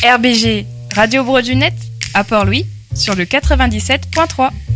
RBG, Radio Bro du Net, à Port-Louis, sur le 97.3.